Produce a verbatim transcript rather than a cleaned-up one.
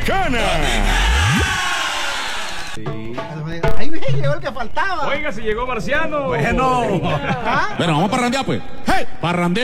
Dominicana. Ahí llegó el que faltaba. Oiga, si llegó Marciano. Bueno. ¿Ah? Bueno, vamos a parrandear, pues. ¡Hey! Parrandear.